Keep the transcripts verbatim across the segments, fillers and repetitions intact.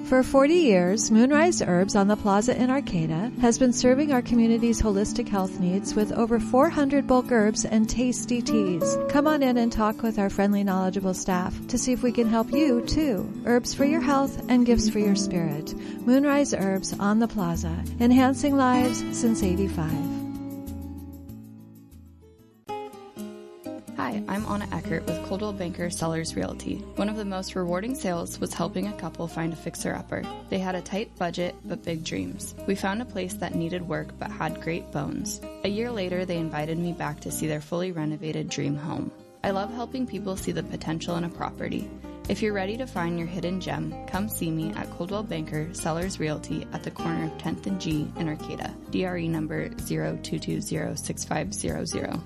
For forty years, Moonrise Herbs on the Plaza in Arcata has been serving our community's holistic health needs with over four hundred bulk herbs and tasty teas. Come on in and talk with our friendly, knowledgeable staff to see if we can help you, too. Herbs for your health and gifts for your spirit. Moonrise Herbs on the Plaza, enhancing lives since eighty-five. Hi, I'm Anna Eckert with Coldwell Banker Sellers Realty. One of the most rewarding sales was helping a couple find a fixer-upper. They had a tight budget, but big dreams. We found a place that needed work but had great bones. A year later, they invited me back to see their fully renovated dream home. I love helping people see the potential in a property. If you're ready to find your hidden gem, come see me at Coldwell Banker Sellers Realty at the corner of tenth and G in Arcata. D R E number zero two two zero six five zero zero.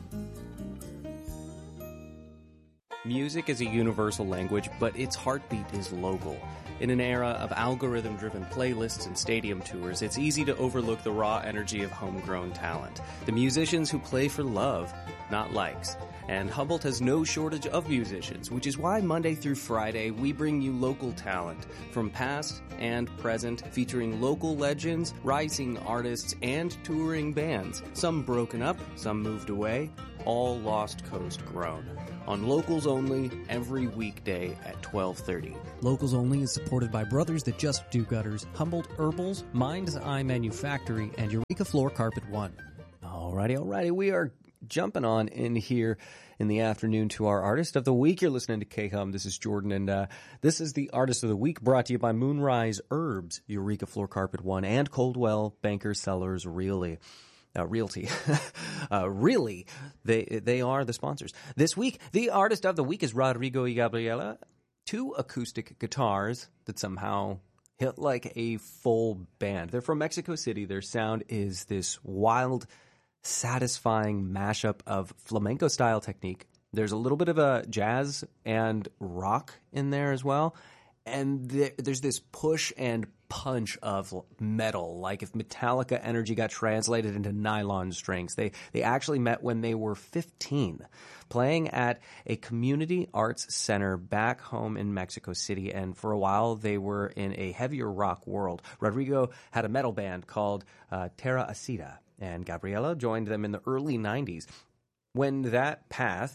Music is a universal language, but its heartbeat is local. In an era of algorithm-driven playlists and stadium tours, it's easy to overlook the raw energy of homegrown talent. The musicians who play for love, not likes. And Humboldt has no shortage of musicians, which is why Monday through Friday we bring you local talent from past and present, featuring local legends, rising artists, and touring bands. Some broken up, some moved away, all Lost Coast grown. On Locals Only, every weekday at twelve thirty. Locals Only is supported by Brothers That Just Do Gutters, Humboldt Herbals, Mind's Eye Manufactory, and Eureka Floor Carpet One. Alrighty, alrighty. We are jumping on in here in the afternoon to our Artist of the Week. You're listening to K-Hum. This is Jordan, and uh, this is the Artist of the Week brought to you by Moonrise Herbs, Eureka Floor Carpet One, and Coldwell Banker Sellers Realty. Uh, Realty. uh, really, they they are the sponsors. This week, the Artist of the Week is Rodrigo y Gabriela. Two acoustic guitars that somehow hit like a full band. They're from Mexico City. Their sound is this wild, satisfying mashup of flamenco-style technique. There's a little bit of a jazz and rock in there as well. And there, there's this push and punch of metal, like if Metallica energy got translated into nylon strings. They they actually met when they were fifteen, playing at a community arts center back home in Mexico City, and for a while they were in a heavier rock world. Rodrigo had a metal band called uh, Terra Acida, and Gabriela joined them in the early nineties. When that path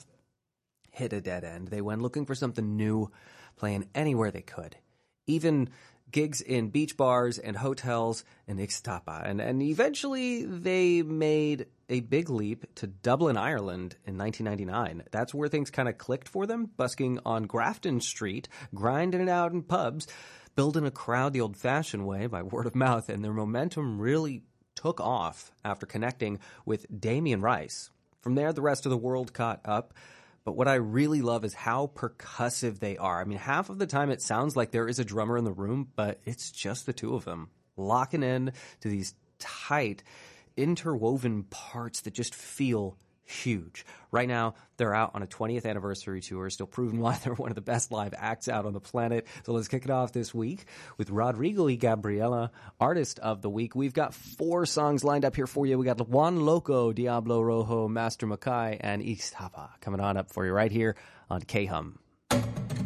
hit a dead end, they went looking for something new, playing anywhere they could, even gigs in beach bars and hotels in Ixtapa. And, and eventually they made a big leap to Dublin, Ireland in nineteen ninety-nine. That's where things kind of clicked for them, busking on Grafton Street, grinding it out in pubs, building a crowd the old-fashioned way by word of mouth, and their momentum really took off after connecting with Damien Rice. From there, the rest of the world caught up. But what I really love is how percussive they are. I mean, half of the time it sounds like there is a drummer in the room, but it's just the two of them locking in to these tight, interwoven parts that just feel huge. Right now, they're out on a twentieth anniversary tour, still proving why they're one of the best live acts out on the planet. So let's kick it off this week with Rodrigo y Gabriela, Artist of the Week. We've got four songs lined up here for you. We got Juan Loco, Diablo Rojo, Master Mackay, and Ixtapa coming on up for you right here on K-Hum.